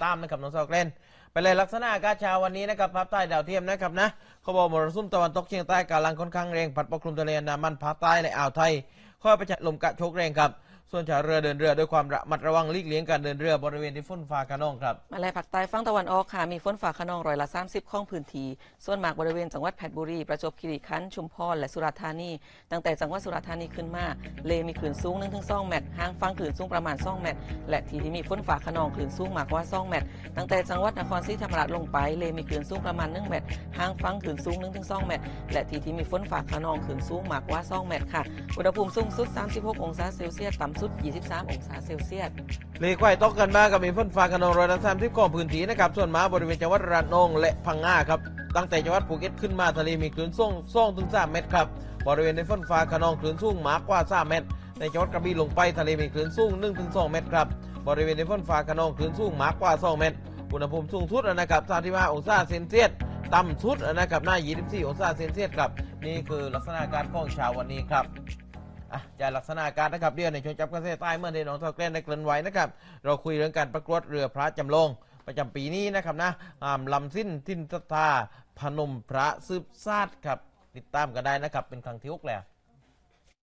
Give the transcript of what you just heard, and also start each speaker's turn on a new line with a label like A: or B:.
A: ตามนะครับน้องซอกเล่นไปเลยลักษณะอากาศเช้าวันนี้นะครับภาคใต้ดาวเทียมนะครับนะเขาบอกมรสุมตะวันตกเฉียงใต้กำลังค่อนข้างแรงพัดปกคลุมทะเลอันดามันภาคใต้และอ่าวไทยค่อยไปจัดลมกระโชกแรงครับส่วนชาวเรือเดินเรือด้วยความระมัดระวังหลีกเลี่ยงการเดินเรือบริเวณที่ฝนฟ้าขนองครับ
B: มาเลยภาคใต้ฝั่งตะวันออกค่ะมีฝนฟ้าขนอง30%ของพื้นที่ส่วนมากบริเวณจังหวัดเพชรบุรีประจวบคีรีขันธ์ชุมพรและสุราษฎร์ธานีตั้งแต่จังหวัดสุราษฎร์ธานีขึ้นมาเลมีคลื่นสูง 1-2 เมตรห่างฝั่งคลื่นสูงประมาณ2 เมตรและที่มีฝนฟ้าขนองคลื่นสูงมากกว่า2 เมตรตั้งแต่จังหวัดนครศรีธรรมราชลงไปเลมีคลื่นสูงประมาณ1 เมตรห่างฝั่งคลื่นสูง 1-2 เมตรและที่มีฝนฟ้าขนองคลื่นสูงมากกว่า2 เมตรค่ะอุณหภูมิสูงสุด36 องศาเซลเซียสต่ำสุด23 องศาเซลเซียส
A: เลขไข่ตกกันมากับมีฝนฟ้าขนอง30%ของพื้นที่นะครับส่วนมากบริเวณจังหวัดระนองและพังงาครับตั้งแต่จังหวัดภูเก็ตขึ้นมาทะเลมีคลื่นสูง2-3 เมตรครับบริเวณในฝนฟ้าขนองคลื่นสูงมากกว่า3 เมตรในจังหวัดกระบี่ลงไปทะเลมีคลื่นสูง 1-2 เมตรครับบริเวณในฝนฟ้าขนองคลื่นสูงมากกว่า2 เมตรอุณหภูมิสูงสุดนะครับ35 องศาเซนเซียสต่ำสุดนะครับหน้า24 องศาเซนเซียสครับนี่คือลักษณะการของเช้าวันนี้ครับจากลักษณะการนะครับเดี๋ยวในช่วงจับกระแสใต้เมื่อในน้องทอแกล้นได้เกริ่นไว้นะครับเราคุยเรื่องการประกวดเรือพระจำลองประจำปีนี้นะครับนะลำสิ้นทินศรัทธาพนมพระสืบชาติครับติดตามกันได้นะครับเป็นครั้งที่6แล้ว